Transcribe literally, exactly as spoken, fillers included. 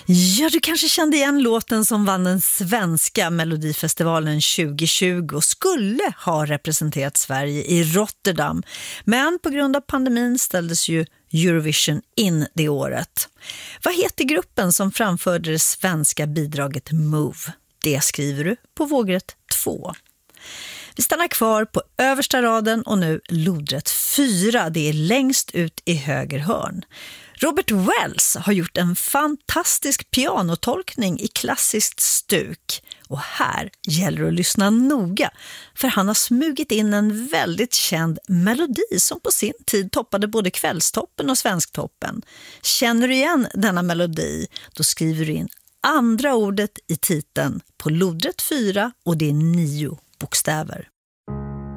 Ja, du kanske kände igen låten som vann den svenska Melodifestivalen tjugo tjugo och skulle ha representerat Sverige i Rotterdam. Men på grund av pandemin ställdes ju Eurovision in det året. Vad heter gruppen som framförde det svenska bidraget Move? Det skriver du på vågrätt två. Vi stannar kvar på översta raden och nu lodrätt fyra. Det är längst ut i höger hörn. Robert Wells har gjort en fantastisk pianotolkning i klassiskt stuk. Och här gäller det att lyssna noga, för han har smugit in en väldigt känd melodi som på sin tid toppade både Kvällstoppen och Svensktoppen. Känner du igen denna melodi, då skriver du in andra ordet i titeln på lodrätt fyra och det är nio bokstäver.